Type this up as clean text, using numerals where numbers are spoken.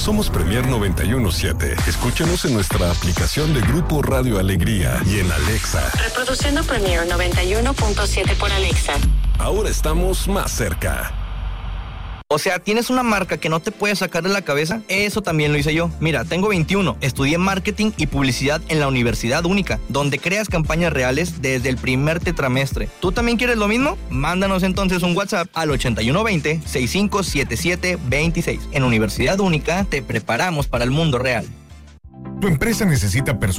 Somos Premier 91.7. Escúchanos en nuestra aplicación de Grupo Radio Alegría y en Alexa. Reproduciendo Premier 91.7 por Alexa. Ahora estamos más cerca. O sea, ¿tienes una marca que no te puedes sacar de la cabeza? Eso también lo hice yo. Mira, tengo 21. Estudié marketing y publicidad en la Universidad Única, donde creas campañas reales desde el primer tetramestre. ¿Tú también quieres lo mismo? Mándanos entonces un WhatsApp al 8120-657726. En Universidad Única te preparamos para el mundo real. Tu empresa necesita personas